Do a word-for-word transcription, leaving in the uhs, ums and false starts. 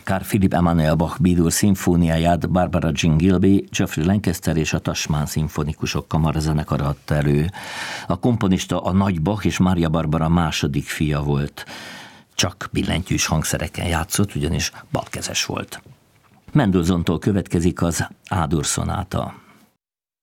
Carl Philipp Emanuel Bach B-dur szimfóniáját Barbara Jean Gilby, Geoffrey Lancaster és a Taschmann szimfonikusok kamarazenekara adta elő. A komponista a nagy Bach és Mária Barbara második fia volt. Csak billentyűs hangszereken játszott, ugyanis balkezes volt. Mendelssohntól következik az A-dur szonáta.